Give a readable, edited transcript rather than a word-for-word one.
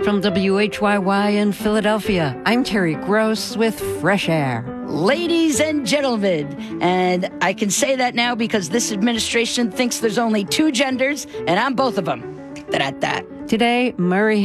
From WHYY in Philadelphia, I'm Terry Gross with Fresh Air. Ladies and gentlemen, and I can say that now because this administration thinks there's only two genders, and I'm both of them. Da-da-da. Today, Murray